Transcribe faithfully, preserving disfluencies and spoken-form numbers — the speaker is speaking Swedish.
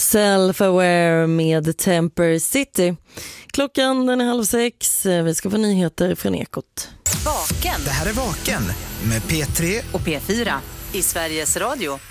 Self-Aware med Temper City. Klockan den är halv sex. Vi ska få nyheter från Ekot. Vaken. Det här är Vaken med P tre och P fyra i Sveriges Radio.